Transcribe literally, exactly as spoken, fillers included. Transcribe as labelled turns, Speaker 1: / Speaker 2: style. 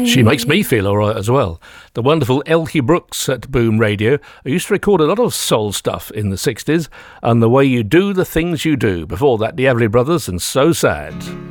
Speaker 1: She makes me feel all right as well. The wonderful Elkie Brooks at Boom Radio, who used to record a lot of soul stuff in the sixties, and The Way You Do the Things You Do. Before that, the Everly Brothers and So Sad.